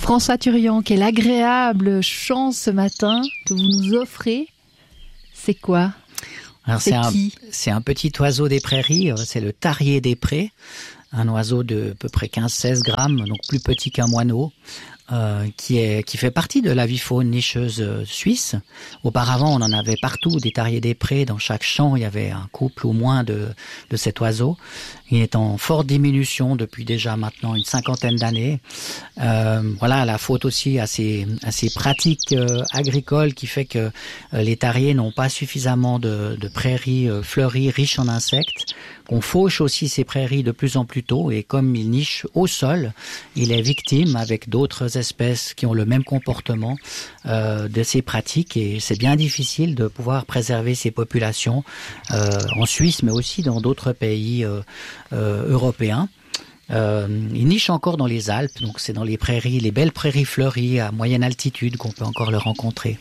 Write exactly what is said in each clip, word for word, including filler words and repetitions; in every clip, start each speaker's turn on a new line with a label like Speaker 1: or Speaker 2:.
Speaker 1: François Turian, quelle agréable chance ce matin que vous nous offrez. C'est quoi ?
Speaker 2: Alors,
Speaker 1: c'est,
Speaker 2: c'est, un,
Speaker 1: qui
Speaker 2: c'est un petit oiseau des prairies, c'est le tarier des prés, un oiseau de à peu près quinze à seize grammes, donc plus petit qu'un moineau. Euh, qui est qui fait partie de l'avifaune nicheuse euh, suisse. Auparavant, on en avait partout des tariers des prés. Dans chaque champ, il y avait un couple ou moins de de cet oiseau. Il est en forte diminution depuis déjà maintenant une cinquantaine d'années. Euh, voilà, la faute aussi à ces à ces pratiques euh, agricoles qui fait que euh, les tariers n'ont pas suffisamment de de prairies euh, fleuries riches en insectes. Qu'on fauche aussi ces prairies de plus en plus tôt, et comme il niche au sol, il est victime avec d'autres espèces qui ont le même comportement euh, de ces pratiques, et c'est bien difficile de pouvoir préserver ces populations euh, en Suisse, mais aussi dans d'autres pays euh, euh, européens. Euh, il niche encore dans les Alpes, donc c'est dans les prairies, les belles prairies fleuries à moyenne altitude qu'on peut encore le rencontrer.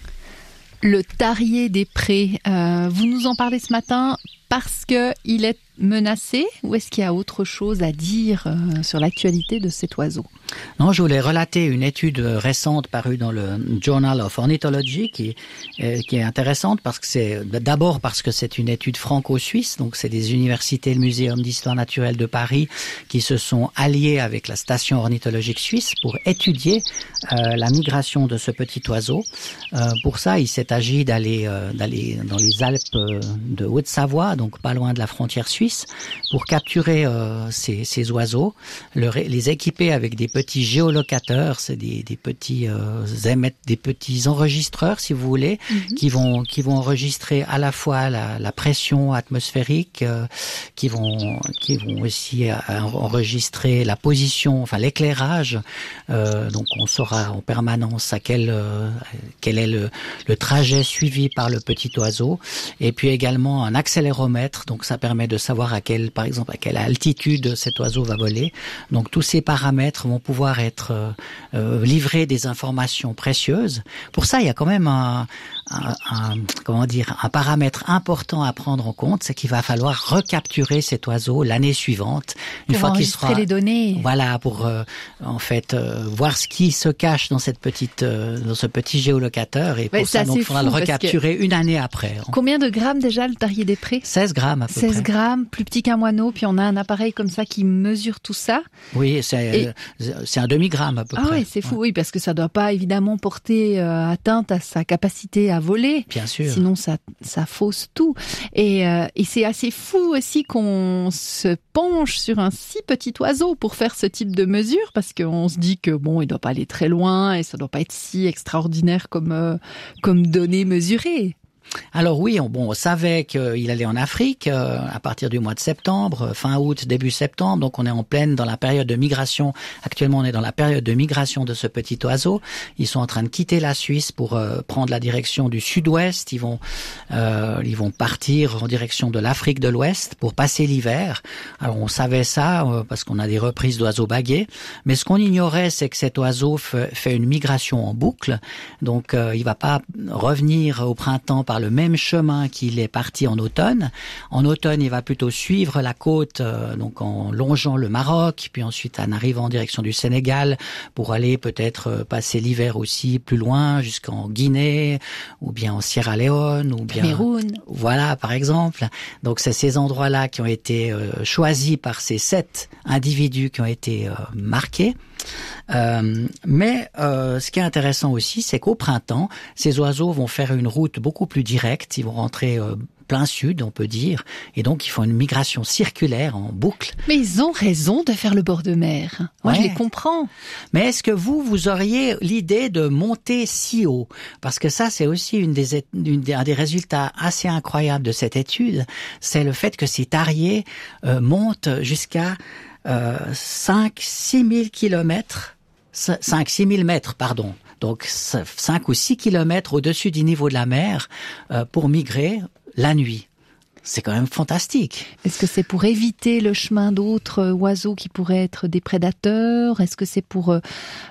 Speaker 1: Le tarier des prés, euh, vous nous en parlez ce matin parce qu'il est menacé, ou est-ce qu'il y a autre chose à dire euh, sur l'actualité de cet oiseau ?
Speaker 2: Non, je voulais relater une étude récente parue dans le Journal of Ornithology qui, euh, qui est intéressante parce que c'est d'abord parce que c'est une étude franco-suisse, donc c'est des universités et le Muséum d'histoire naturelle de Paris qui se sont alliés avec la station ornithologique suisse pour étudier euh, la migration de ce petit oiseau. Euh, pour ça, il s'est agi d'aller euh, d'aller dans les Alpes euh, de Haute-Savoie, donc pas loin de la frontière suisse, pour capturer euh, ces, ces oiseaux, le, les équiper avec des petits géolocateurs, c'est des, des petits euh, émettre des petits enregistreurs, si vous voulez, mm-hmm. qui vont qui vont enregistrer à la fois la, la pression atmosphérique, euh, qui vont qui vont aussi euh, enregistrer la position, enfin l'éclairage. Euh, donc on saura en permanence à quel euh, quel est le, le trajet suivi par le petit oiseau, et puis également un accéléromètre. Donc ça permet de savoir à quelle, par exemple, à quelle altitude cet oiseau va voler. Donc tous ces paramètres vont pouvoir être euh, euh, livrés des informations précieuses. Pour ça, il y a quand même un, un, un comment dire, un paramètre important à prendre en compte, c'est qu'il va falloir recapturer cet oiseau l'année suivante,
Speaker 1: une pour fois qu'il sera les données.
Speaker 2: Voilà, pour euh, en fait euh, voir ce qui se cache dans cette petite, euh, dans ce petit géolocateur, et pour ouais, ça, donc il faudra le recapturer une année après.
Speaker 1: Combien de grammes déjà le tarier des prés ?
Speaker 2: seize grammes à peu
Speaker 1: seize
Speaker 2: près.
Speaker 1: grammes, plus petit qu'un moineau, puis on a un appareil comme ça qui mesure tout ça.
Speaker 2: Oui, c'est, et... c'est un demi-gramme à peu
Speaker 1: ah
Speaker 2: près.
Speaker 1: Ah oui, c'est fou, ouais. Oui, parce que ça doit pas évidemment porter euh, atteinte à sa capacité à voler.
Speaker 2: Bien sûr.
Speaker 1: Sinon, ça, ça fausse tout. Et, euh, et c'est assez fou aussi qu'on se penche sur un si petit oiseau pour faire ce type de mesure, parce qu'on se dit que bon, il doit pas aller très loin et ça doit pas être si extraordinaire comme, euh, comme données mesurées.
Speaker 2: Alors oui, on, bon, on savait qu'il allait en Afrique euh, à partir du mois de septembre, fin août, début septembre. Donc on est en pleine dans la période de migration. Actuellement, on est dans la période de migration de ce petit oiseau. Ils sont en train de quitter la Suisse pour euh, prendre la direction du sud-ouest. Ils vont, euh, ils vont partir en direction de l'Afrique de l'Ouest pour passer l'hiver. Alors on savait ça euh, parce qu'on a des reprises d'oiseaux baguets. Mais ce qu'on ignorait, c'est que cet oiseau f- fait une migration en boucle. Donc euh, il va pas revenir au printemps par le même chemin qu'il est parti en automne. En automne, il va plutôt suivre la côte, euh, donc en longeant le Maroc, puis ensuite en arrivant en direction du Sénégal pour aller peut-être euh, passer l'hiver aussi plus loin, jusqu'en Guinée, ou bien en Sierra Leone, ou bien
Speaker 1: Cameroun.
Speaker 2: Voilà, par exemple. Donc c'est ces endroits-là qui ont été euh, choisis par ces sept individus qui ont été euh, marqués. Euh, mais euh, ce qui est intéressant aussi, c'est qu'au printemps, ces oiseaux vont faire une route beaucoup plus directe. Ils vont rentrer euh, plein sud, on peut dire, et donc ils font une migration circulaire en boucle.
Speaker 1: Mais ils ont raison de faire le bord de mer. Moi, ouais. Je les comprends.
Speaker 2: Mais est-ce que vous, vous auriez l'idée de monter si haut ? Parce que ça, c'est aussi une des, une des, un des résultats assez incroyables de cette étude, c'est le fait que ces tariers euh, montent jusqu'à Euh, cinq à six mille kilomètres, cinq à six mille mètres, pardon. Donc, cinq ou six kilomètres au-dessus du niveau de la mer, euh, pour migrer la nuit. c'est quand même fantastique.
Speaker 1: Est-ce que c'est pour éviter le chemin d'autres oiseaux qui pourraient être des prédateurs? Est-ce que c'est pour euh,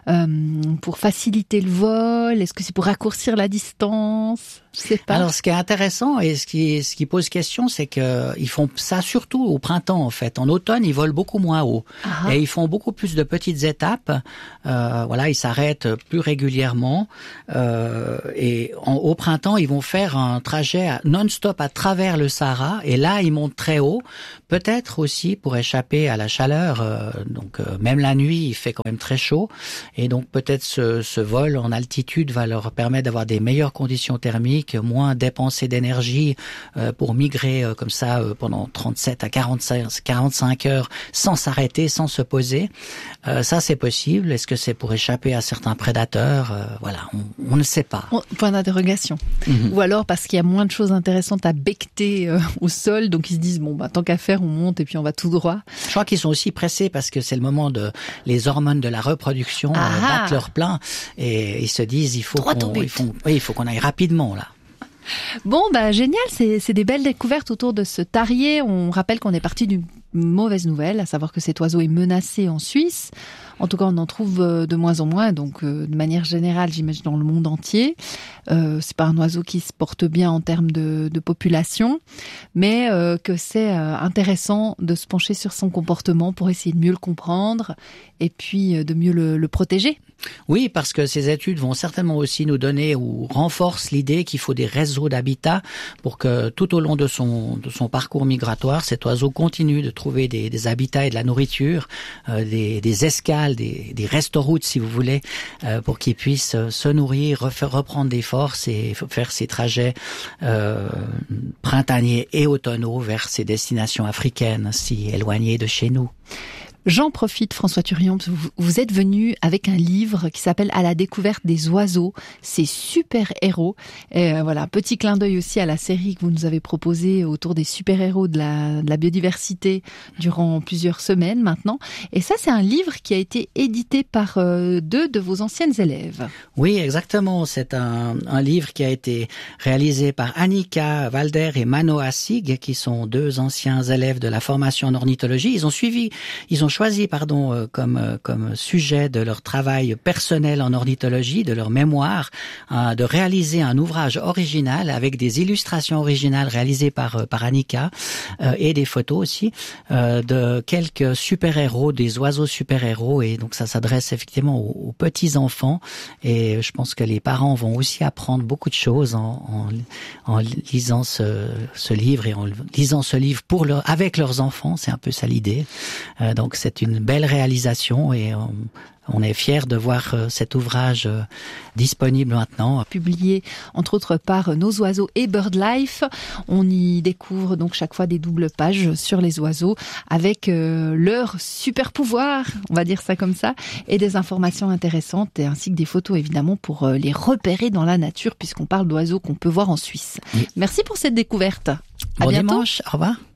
Speaker 1: pour faciliter le vol? Est-ce que c'est pour raccourcir la distance? Je sais pas.
Speaker 2: Alors, ce qui est intéressant et ce qui, ce qui pose question, c'est que ils font ça surtout au printemps, en fait. En automne, ils volent beaucoup moins haut. Ah. Et ils font beaucoup plus de petites étapes. Euh, voilà, ils s'arrêtent plus régulièrement. Euh, et en, au printemps, ils vont faire un trajet non-stop à travers le Sahara. Et là, ils montent très haut. Peut-être aussi pour échapper à la chaleur. Euh, donc, euh, même la nuit, il fait quand même très chaud. Et donc, peut-être ce, ce vol en altitude va leur permettre d'avoir des meilleures conditions thermiques, moins dépenser d'énergie euh, pour migrer euh, comme ça euh, pendant trente-sept à quarante-cinq, quarante-cinq heures sans s'arrêter, sans se poser. Euh, ça, c'est possible. Est-ce que c'est pour échapper à certains prédateurs? euh, Voilà, on, on ne sait pas.
Speaker 1: Point d'interrogation. Mm-hmm. Ou alors parce qu'il y a moins de choses intéressantes à becqueter euh, au sol, donc ils se disent bon bah tant qu'à faire, on monte et puis on va tout droit.
Speaker 2: Je crois qu'ils sont aussi pressés parce que c'est le moment de les hormones de la reproduction euh, battent leur plein et ils se disent il faut
Speaker 1: Droit
Speaker 2: qu'on, il faut, oui, il faut qu'on aille rapidement là.
Speaker 1: Bon, bah génial, c'est, c'est des belles découvertes autour de ce tarier. On rappelle qu'on est parti d'une mauvaise nouvelle, à savoir que cet oiseau est menacé en Suisse. En tout cas, on en trouve de moins en moins, donc euh, de manière générale, j'imagine dans le monde entier. Euh, c'est pas un oiseau qui se porte bien en termes de, de population, mais euh, que c'est euh, intéressant de se pencher sur son comportement pour essayer de mieux le comprendre et puis euh, de mieux le, le protéger.
Speaker 2: Oui, parce que ces études vont certainement aussi nous donner ou renforcent l'idée qu'il faut des réseaux d'habitat pour que tout au long de son de son parcours migratoire, cet oiseau continue de trouver des, des habitats et de la nourriture, euh, des, des escales, des, des restoroutes si vous voulez, euh, pour qu'il puisse se nourrir, refaire, reprendre des forces et faire ses trajets euh, printaniers et automnaux vers ses destinations africaines si éloignées de chez nous.
Speaker 1: J'en profite, François Thurion, vous êtes venu avec un livre qui s'appelle « À la découverte des oiseaux ». C'est super-héros. Et euh, voilà, petit clin d'œil aussi à la série que vous nous avez proposée autour des super-héros de la, de la biodiversité durant plusieurs semaines maintenant. Et ça, c'est un livre qui a été édité par euh, deux de vos anciennes élèves.
Speaker 2: Oui, exactement. C'est un, un livre qui a été réalisé par Annika Walder et Mano Assig, qui sont deux anciens élèves de la formation en ornithologie. Ils ont suivi, ils ont choisi, pardon, comme comme sujet de leur travail personnel en ornithologie, de leur mémoire, euh, de réaliser un ouvrage original avec des illustrations originales réalisées par par Annika euh, et des photos aussi euh, de quelques super-héros, des oiseaux super-héros, et donc ça s'adresse effectivement aux, aux petits enfants, et je pense que les parents vont aussi apprendre beaucoup de choses en en, en lisant ce ce livre et en lisant ce livre pour leur avec leurs enfants, c'est un peu ça l'idée. Euh, donc c'est une belle réalisation et on, on est fiers de voir cet ouvrage disponible maintenant.
Speaker 1: Publié entre autres par Nos Oiseaux et BirdLife. On y découvre donc chaque fois des doubles pages sur les oiseaux avec euh, leur super pouvoir, on va dire ça comme ça, et des informations intéressantes et ainsi que des photos évidemment pour euh, les repérer dans la nature puisqu'on parle d'oiseaux qu'on peut voir en Suisse. Oui. Merci pour cette découverte.
Speaker 2: Bon
Speaker 1: à bientôt.
Speaker 2: dimanche, au revoir.